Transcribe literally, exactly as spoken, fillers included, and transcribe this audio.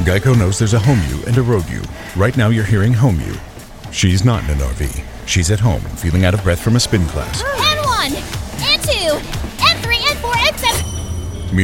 Geico knows there's a home you and a road you. Right now you're hearing home you. She's not in an R V. She's at home, feeling out of breath from a spin class. And one!